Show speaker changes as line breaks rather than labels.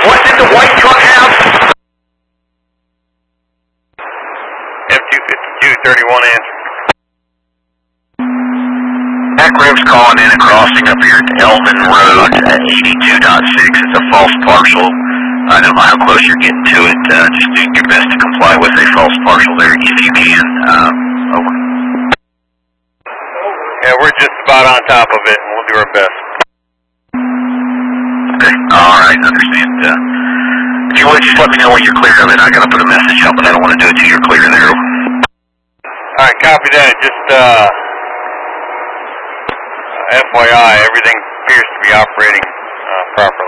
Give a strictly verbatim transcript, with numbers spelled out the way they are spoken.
What did the white truck have?
F two fifty-two, thirty-one answer.
Jack Riv's calling in a crossing up here at Elvin Road at eighty-two point six. It's a false partial. I don't know how close you're getting to it. Uh, just do your best to comply with a false partial there if you can. Um, over.
Yeah, we're just about on top of it, and we'll do our best.
Okay, all right, understand. Uh, if you would, just let me know when you're clear of it. I got to put a message up, but I don't want to do it till you're clear there.
All right, copy that. Just uh, F Y I, everything appears to be operating uh, properly.